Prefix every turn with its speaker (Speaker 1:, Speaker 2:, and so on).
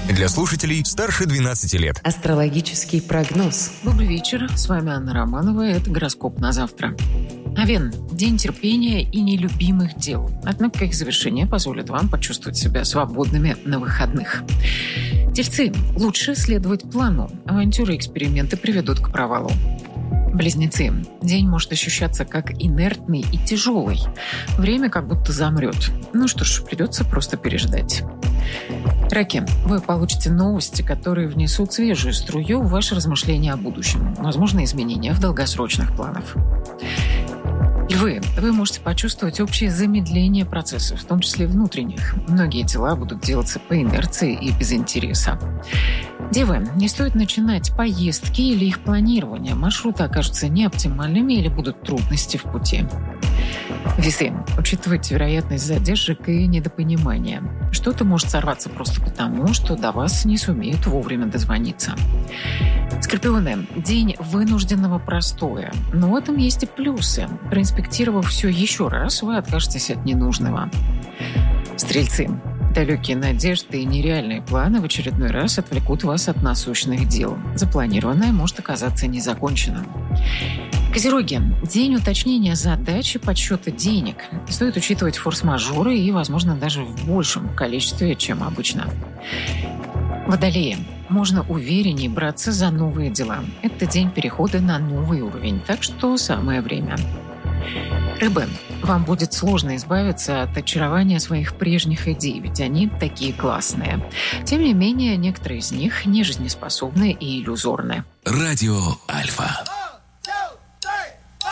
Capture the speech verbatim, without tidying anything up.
Speaker 1: Для слушателей старше двенадцати лет.
Speaker 2: Астрологический прогноз.
Speaker 3: Добрый вечер. С вами Анна Романова. Это гороскоп на завтра. Овен. День терпения и нелюбимых дел. Однако их завершение позволит вам почувствовать себя свободными на выходных. Тельцы. Лучше следовать плану. Авантюры и эксперименты приведут к провалу. Близнецы. День может ощущаться как инертный и тяжелый. Время как будто замрет. Ну что ж, придется просто переждать. Раки. Вы получите новости, которые внесут свежую струю в ваши размышления о будущем. Возможно, изменения в долгосрочных планах. Львы. Вы можете почувствовать общее замедление процессов, в том числе внутренних. Многие дела будут делаться по инерции и без интереса. Девы. Не стоит начинать поездки или их планирование. Маршруты окажутся неоптимальными или будут трудности в пути. Весы. Учитывайте вероятность задержек и недопонимания. Что-то может сорваться просто потому, что до вас не сумеют вовремя дозвониться. Скорпионы. День вынужденного простоя. Но в этом есть и плюсы. Проинспектировав все еще раз, вы откажетесь от ненужного. Стрельцы. Далекие надежды и нереальные планы в очередной раз отвлекут вас от насущных дел. Запланированное может оказаться незаконченным. Козероги. День уточнения задач и подсчета денег. Стоит учитывать форс-мажоры и, возможно, даже в большем количестве, чем обычно. Водолеи. Можно увереннее браться за новые дела. Это день перехода на новый уровень, так что самое время. Рыбы. Вам будет сложно избавиться от очарования своих прежних идей, ведь они такие классные. Тем не менее, некоторые из них не жизнеспособны и иллюзорны.
Speaker 4: Радио Альфа.